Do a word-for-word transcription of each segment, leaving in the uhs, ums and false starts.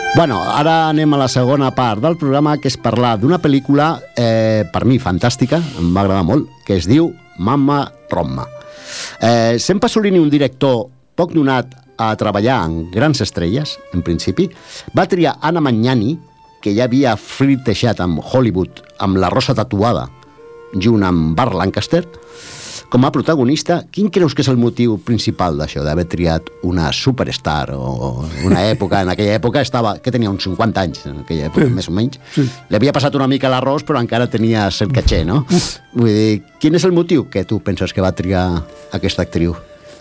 Bueno, ara anem a la segona part del programa, que és parlar d'una pel·lícula, eh, per mi, fantàstica, em va agradar molt, que es diu Mamma Roma. Eh, Sam Pasolini, un director poc donat a treballar en grans estrelles, en principi, va triar Anna Magnani, que ja havia flirtejat amb Hollywood, amb La Rosa Tatuada, junt amb Burt Lancaster, com a protagonista. Quin creus que és el motiu principal d'això, d'haver triat una superstar o una època? En aquella època estava, que tenia uns cinquanta anys, en aquella època, sí, més o menys. Sí. Li havia passat una mica l'arròs, però encara tenia cert caché, ¿no? Vull dir, quin és el motiu que tu penses que va triar aquesta actriu?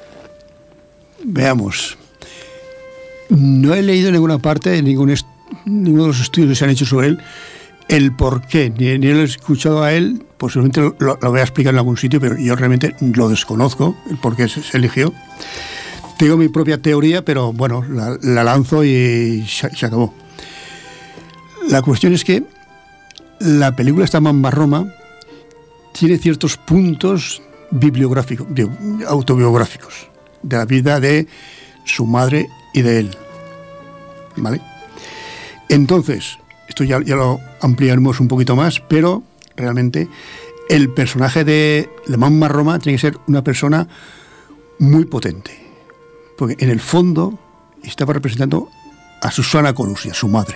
Veamos. No he leído en ninguna parte, en ningún est- ninguno de los estudios que se han hecho sobre él, el por qué, ni, ni lo he escuchado a él, posiblemente lo, lo voy a explicar en algún sitio, pero yo realmente lo desconozco, el por qué se, se eligió. Tengo mi propia teoría, pero bueno, la, la lanzo y se, se acabó. La cuestión es que la película esta Mamma Roma tiene ciertos puntos bibliográficos, autobiográficos, de la vida de su madre y de él, ¿vale? Entonces, esto ya, ya lo ampliaremos un poquito más, pero realmente el personaje de la Mamma Roma tiene que ser una persona muy potente, porque en el fondo estaba representando a Susana Colusi, a su madre.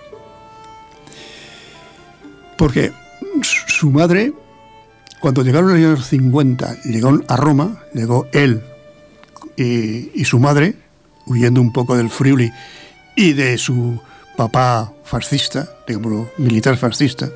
Porque su madre, cuando llegaron los años cincuenta, llegaron a Roma, llegó él y, y su madre, huyendo un poco del Friuli y de su papá fascista, digamos, militar fascista.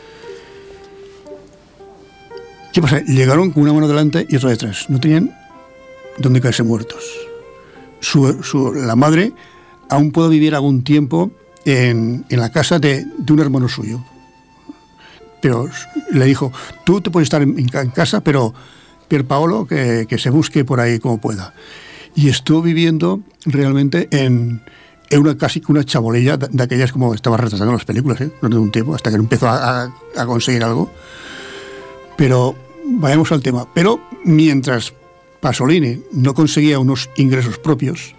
¿Qué pasa? Llegaron con una mano delante y otra detrás. No tenían dónde caerse muertos. Su, su, la madre aún pudo vivir algún tiempo en, en la casa de, de un hermano suyo. Pero le dijo, tú te puedes estar en, en casa, pero Pier Paolo que, que se busque por ahí como pueda. Y estuvo viviendo realmente en, en una casi una chabolilla de, de aquellas como estaba retrasando las películas, ¿eh? Durante un tiempo, hasta que empezó a, a, a conseguir algo. Pero vayamos al tema. Pero mientras Pasolini no conseguía unos ingresos propios,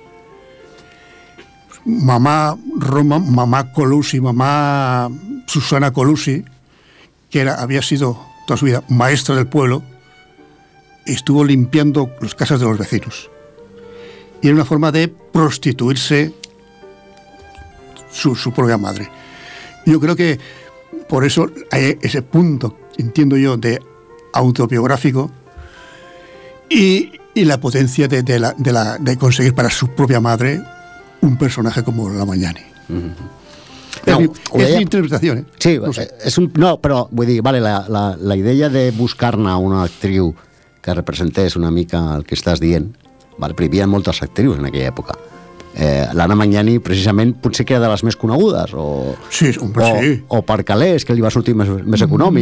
mamá Roma, mamá Colusi, mamá Susana Colusi, que era, había sido toda su vida maestra del pueblo, estuvo limpiando las casas de los vecinos. Y era una forma de prostituirse su, su propia madre. Yo creo que por eso hay ese punto, entiendo yo, de autobiográfico y, y la potencia de, de, la, de, la, de conseguir para su propia madre un personaje como la Magnani. Mm-hmm. És, no, mi, és deia... mi interpretació, eh? Sí, no, sé. és un, no, però vull dir, vale, la, la, la idea de buscar-ne una actriu que representés una mica el que estàs dient, vale, però hi havia moltes actrius en aquella època. Eh, L'Anna Magnani, precisament, potser que era de les més conegudes, o, sí, hombre, o, sí. o per calés, que li va sortir més, més econòmic.